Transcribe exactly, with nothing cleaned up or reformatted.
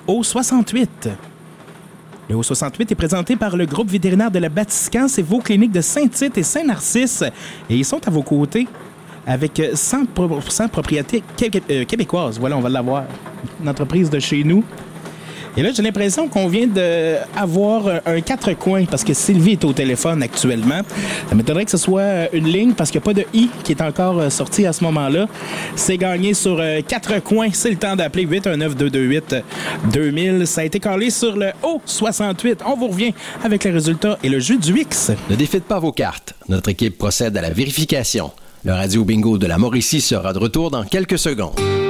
O soixante-huit. Le O soixante-huit est présenté par le groupe vétérinaire de la Batiscan. C'est vos cliniques de Saint-Tite et Saint-Narcisse. Et ils sont à vos côtés avec cent pour cent propriété québécoise. Voilà, on va l'avoir. Une entreprise de chez nous. Et là, j'ai l'impression qu'on vient d'avoir un quatre coins parce que Sylvie est au téléphone actuellement. Ça m'étonnerait que ce soit une ligne parce qu'il n'y a pas de I qui est encore sorti à ce moment-là. C'est gagné sur quatre coins. C'est le temps d'appeler huit un neuf deux deux huit deux mille. Ça a été calé sur le O soixante-huit. On vous revient avec les résultats et le jeu du X. Ne défaites pas vos cartes. Notre équipe procède à la vérification. Le Radio Bingo de la Mauricie sera de retour dans quelques secondes.